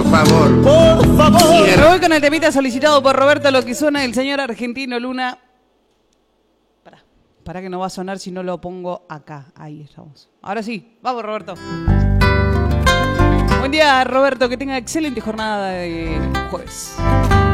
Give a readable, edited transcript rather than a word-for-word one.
favor. Por favor. Me voy con el temita solicitado por Roberto, lo que suena el señor argentino Luna. Para que no va a sonar si no lo pongo acá. Ahí estamos. Ahora sí, vamos Roberto. Buen día Roberto, que tenga excelente jornada de jueves.